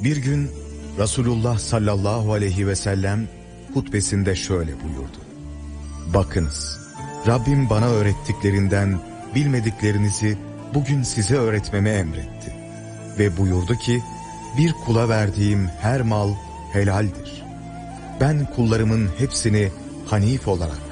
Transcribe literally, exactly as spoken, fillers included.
Bir gün Resulullah sallallahu aleyhi ve sellem hutbesinde şöyle buyurdu. Bakınız, Rabbim bana öğrettiklerinden bilmediklerinizi bugün size öğretmemi emretti. Ve buyurdu ki, bir kula verdiğim her mal helaldir. Ben kullarımın hepsini hanif olarak